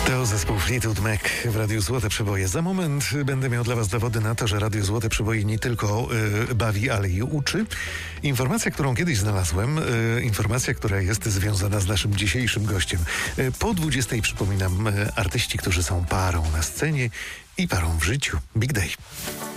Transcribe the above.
To zespół Fleetwood Mac w Radiu Złote Przeboje. Za moment będę miał dla Was dowody na to, że Radio Złote Przeboje nie tylko bawi, ale i uczy. Informacja, którą kiedyś znalazłem, informacja, która jest związana z naszym dzisiejszym gościem. Po 20 przypominam, artyści, którzy są parą na scenie i parą w życiu. Big Day.